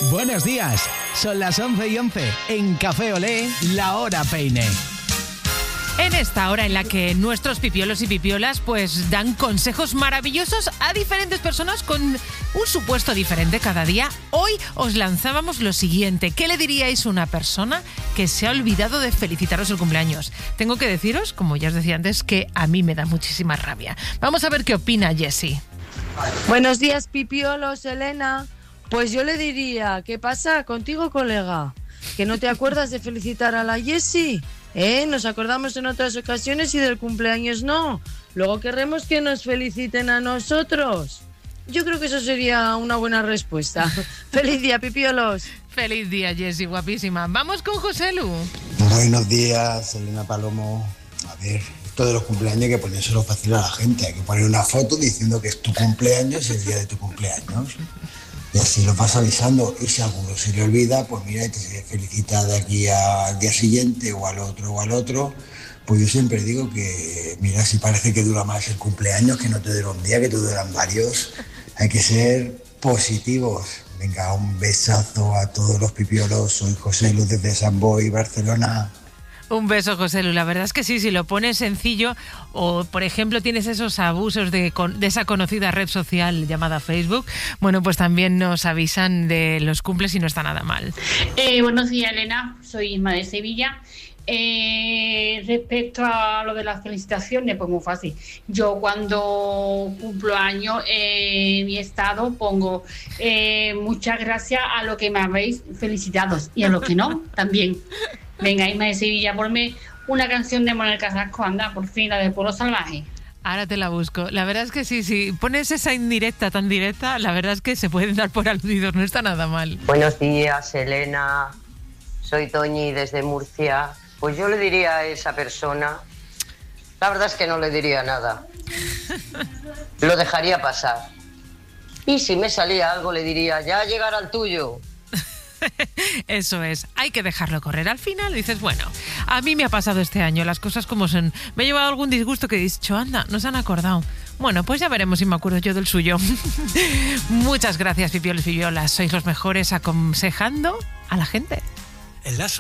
Buenos días, son las 11:11 en Café Olé, la hora peine. En esta hora en la que nuestros pipiolos y pipiolas pues dan consejos maravillosos a diferentes personas con un supuesto diferente cada día, hoy os lanzábamos lo siguiente. ¿Qué le diríais a una persona que se ha olvidado de felicitaros el cumpleaños? Tengo que deciros, como ya os decía antes, que a mí me da muchísima rabia. Vamos a ver qué opina Jessie. Buenos días, pipiolos, Elena. Pues yo le diría, ¿qué pasa contigo, colega? ¿Que no te acuerdas de felicitar a la Jessie? Nos acordamos en otras ocasiones y del cumpleaños no. Luego querremos que nos feliciten a nosotros. Yo creo que eso sería una buena respuesta. ¡Feliz día, pipiolos! Feliz día, Jessie, guapísima. Vamos con José Lu. Buenos días, Elena Palomo. A ver, esto de los cumpleaños hay que ponérselo fácil a la gente. Hay que poner una foto diciendo que es tu cumpleaños y el día de tu cumpleaños. Y así lo vas avisando. Y si a alguno se le olvida, pues mira, te felicita de aquí al día siguiente o al otro. Pues yo siempre digo que, mira, si parece que dura más el cumpleaños, que no te dura un día, que te duran varios. Hay que ser positivos. Venga, un besazo a todos los pipiolos. Soy José Luz desde San Boi, Barcelona. Un beso, José Lu. La verdad es que sí, si lo pones sencillo o, por ejemplo, tienes esos abusos de esa conocida red social llamada Facebook, bueno, pues también nos avisan de los cumples y no está nada mal. Buenos días, Elena. Soy Isma de Sevilla. Respecto a lo de las felicitaciones, pues muy fácil. Yo cuando cumplo años en mi estado pongo muchas gracias a los que me habéis felicitado y a los que no, también. Venga, Isma de Sevilla, ponme una canción de Manuel Carrasco, anda, por fin, la de Pueblo Salvaje. Ahora te la busco. La verdad es que sí, si pones esa indirecta tan directa, la verdad es que se pueden dar por aludidos, no está nada mal. Buenos días, Elena. Soy Toñi desde Murcia. Pues yo le diría a esa persona, la verdad es que no le diría nada. Lo dejaría pasar. Y si me salía algo le diría, ya llegará el tuyo. Eso es, hay que dejarlo correr. Al final dices, bueno, a mí me ha pasado este año, las cosas como son. Me he llevado algún disgusto que he dicho, anda, no se han acordado. Bueno, pues ya veremos si me acuerdo yo del suyo. Muchas gracias, pipiolos y pipiolas. Sois los mejores aconsejando a la gente. El lazo.